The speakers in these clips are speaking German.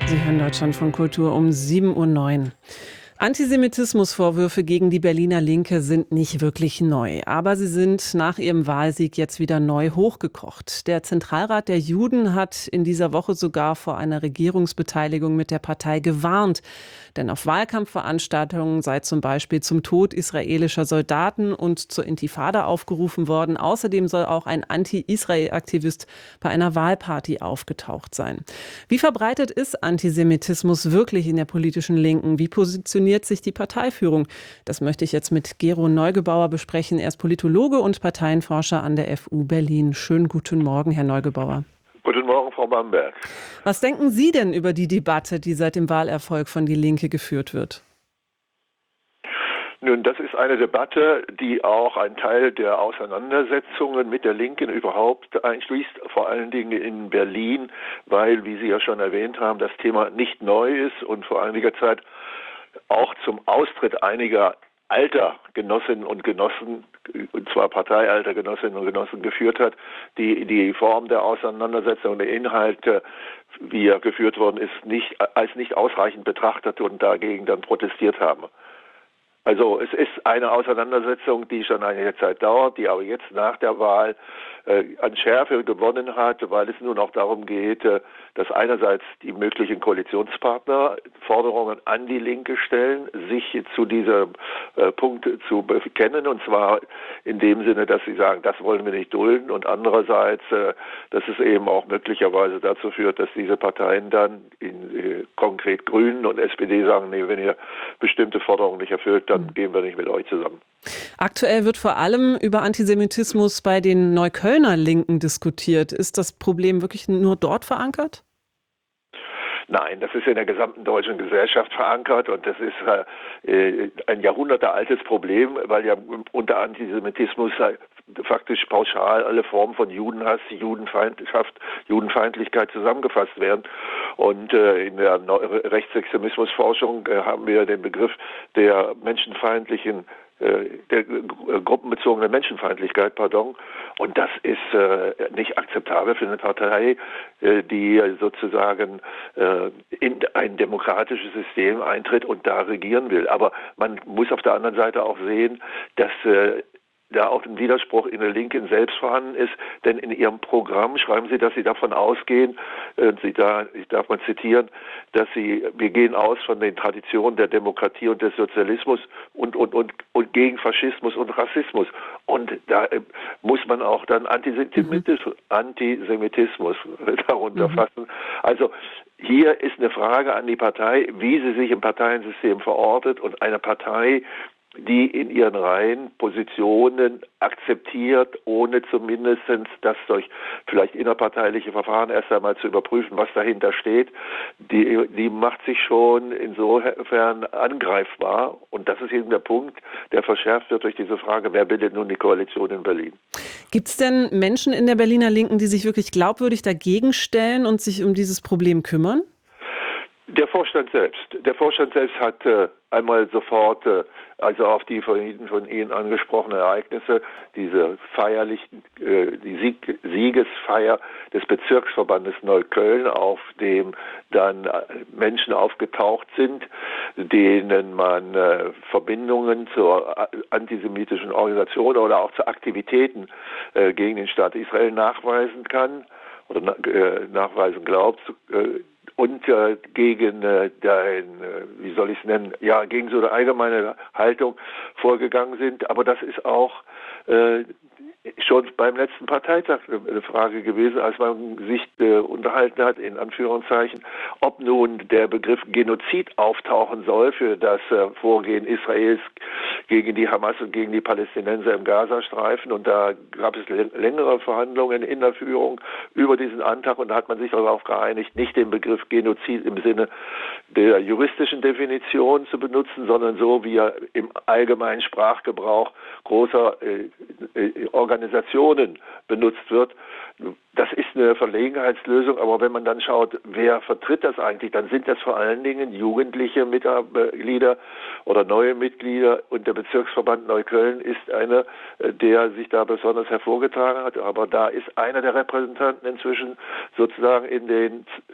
Sie hören Deutschlandfunk Kultur um 7:09 Uhr. Antisemitismusvorwürfe gegen die Berliner Linke sind nicht wirklich neu, aber sie sind nach ihrem Wahlsieg jetzt wieder neu hochgekocht. Der Zentralrat der Juden hat in dieser Woche sogar vor einer Regierungsbeteiligung mit der Partei gewarnt. Denn auf Wahlkampfveranstaltungen sei zum Beispiel zum Tod israelischer Soldaten und zur Intifada aufgerufen worden. Außerdem soll auch ein Anti-Israel-Aktivist bei einer Wahlparty aufgetaucht sein. Wie verbreitet ist Antisemitismus wirklich in der politischen Linken? Wie positioniert sich die Parteiführung? Das möchte ich jetzt mit Gero Neugebauer besprechen. Er ist Politologe und Parteienforscher an der FU Berlin. Schönen guten Morgen, Herr Neugebauer. Guten Morgen, Frau Bamberg. Was denken Sie denn über die Debatte, die seit dem Wahlerfolg von Die Linke geführt wird? Nun, das ist eine Debatte, die auch einen Teil der Auseinandersetzungen mit der Linken überhaupt einschließt, vor allen Dingen in Berlin, weil, wie Sie ja schon erwähnt haben, das Thema nicht neu ist und vor einiger Zeit auch zum Austritt einiger alter Genossinnen und Genossen, und zwar parteialter Genossinnen und Genossen geführt hat, die Form der Auseinandersetzung, der Inhalte, wie er geführt worden ist, als nicht ausreichend betrachtet und dagegen dann protestiert haben. Also es ist eine Auseinandersetzung, die schon einige Zeit dauert, die aber jetzt nach der Wahl an Schärfe gewonnen hat, weil es nun auch darum geht, dass einerseits die möglichen Koalitionspartner Forderungen an die Linke stellen, sich zu diesem Punkt zu bekennen, und zwar in dem Sinne, dass sie sagen, das wollen wir nicht dulden, und andererseits, dass es eben auch möglicherweise dazu führt, dass diese Parteien dann konkret Grünen und SPD sagen, nee, wenn ihr bestimmte Forderungen nicht erfüllt, dann gehen wir nicht mit euch zusammen. Aktuell wird vor allem über Antisemitismus bei den Neuköllner Linken diskutiert. Ist das Problem wirklich nur dort verankert? Nein, das ist in der gesamten deutschen Gesellschaft verankert, und das ist ein jahrhundertealtes Problem, weil ja unter Antisemitismus faktisch pauschal alle Formen von Judenhass, Judenfeindschaft, Judenfeindlichkeit zusammengefasst werden. Und in der Rechtsextremismusforschung haben wir den Begriff der menschenfeindlichen der gruppenbezogenen Menschenfeindlichkeit, und das ist nicht akzeptabel für eine Partei, die sozusagen in ein demokratisches System eintritt und da regieren will. Aber man muss auf der anderen Seite auch sehen, dass da auch ein Widerspruch in der Linken selbst vorhanden ist, denn in ihrem Programm schreiben sie, dass sie davon ausgehen, ich darf mal zitieren, dass wir gehen aus von den Traditionen der Demokratie und des Sozialismus und gegen Faschismus und Rassismus. Und da muss man auch dann Antisemitismus darunter fassen. Also hier ist eine Frage an die Partei, wie sie sich im Parteiensystem verortet, und eine Partei, die in ihren Reihen Positionen akzeptiert, ohne zumindest das durch vielleicht innerparteiliche Verfahren erst einmal zu überprüfen, was dahinter steht, die macht sich schon insofern angreifbar. Und das ist eben der Punkt, der verschärft wird durch diese Frage, wer bildet nun die Koalition in Berlin? Gibt es denn Menschen in der Berliner Linken, die sich wirklich glaubwürdig dagegen stellen und sich um dieses Problem kümmern? Der Vorstand selbst hat einmal sofort, also auf die von Ihnen angesprochenen Ereignisse, diese die Siegesfeier des Bezirksverbandes Neukölln, auf dem dann Menschen aufgetaucht sind, denen man Verbindungen zur antisemitischen Organisation oder auch zu Aktivitäten gegen den Staat Israel nachweisen kann oder nachweisen glaubt, und gegen wie soll ich es nennen, ja, gegen so eine allgemeine Haltung vorgegangen sind. Aber das ist auch schon beim letzten Parteitag eine Frage gewesen, als man sich unterhalten hat, in Anführungszeichen, ob nun der Begriff Genozid auftauchen soll für das Vorgehen Israels gegen die Hamas und gegen die Palästinenser im Gazastreifen. Und da gab es längere Verhandlungen in der Führung über diesen Antrag, und da hat man sich darauf geeinigt, nicht den Begriff Genozid im Sinne der juristischen Definition zu benutzen, sondern so, wie er im allgemeinen Sprachgebrauch großer Organisationen benutzt wird. Das ist eine Verlegenheitslösung, aber wenn man dann schaut, wer vertritt das eigentlich, dann sind das vor allen Dingen jugendliche Mitglieder oder neue Mitglieder, und der Bezirksverband Neukölln ist einer, der sich da besonders hervorgetragen hat, aber da ist einer der Repräsentanten inzwischen sozusagen in den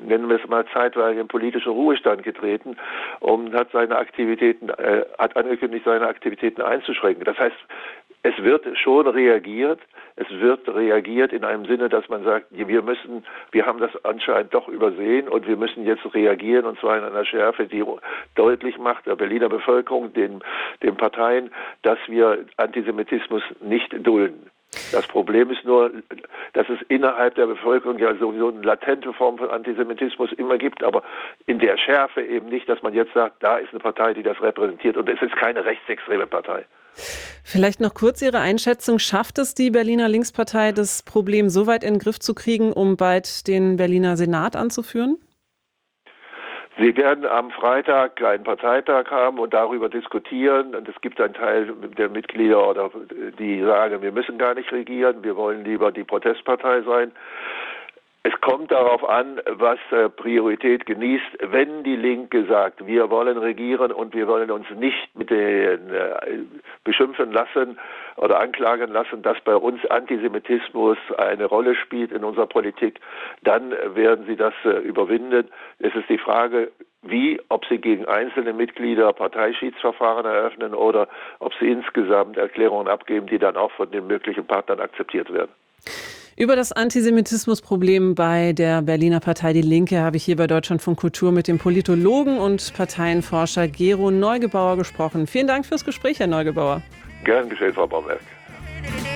nennen wir es mal zeitweilig, in politischen Ruhestand getreten und hat hat angekündigt, seine Aktivitäten einzuschränken. Das heißt, es wird schon reagiert. Es wird reagiert in einem Sinne, dass man sagt, wir haben das anscheinend doch übersehen und wir müssen jetzt reagieren, und zwar in einer Schärfe, die deutlich macht der Berliner Bevölkerung, den Parteien, dass wir Antisemitismus nicht dulden. Das Problem ist nur, dass es innerhalb der Bevölkerung ja sowieso eine latente Form von Antisemitismus immer gibt, aber in der Schärfe eben nicht, dass man jetzt sagt, da ist eine Partei, die das repräsentiert, und es ist keine rechtsextreme Partei. Vielleicht noch kurz Ihre Einschätzung. Schafft es die Berliner Linkspartei, das Problem so weit in den Griff zu kriegen, um bald den Berliner Senat anzuführen? Sie werden am Freitag einen Parteitag haben und darüber diskutieren. Und es gibt einen Teil der Mitglieder, die sagen, wir müssen gar nicht regieren, wir wollen lieber die Protestpartei sein. Es kommt darauf an, was Priorität genießt. Wenn die Linke sagt, wir wollen regieren und wir wollen uns nicht mit den beschimpfen lassen oder anklagen lassen, dass bei uns Antisemitismus eine Rolle spielt in unserer Politik, dann werden sie das überwinden. Es ist die Frage, ob sie gegen einzelne Mitglieder Parteischiedsverfahren eröffnen oder ob sie insgesamt Erklärungen abgeben, die dann auch von den möglichen Partnern akzeptiert werden. Über das Antisemitismusproblem bei der Berliner Partei Die Linke habe ich hier bei Deutschlandfunk Kultur mit dem Politologen und Parteienforscher Gero Neugebauer gesprochen. Vielen Dank fürs Gespräch, Herr Neugebauer. Gern geschehen, Frau Baumberg.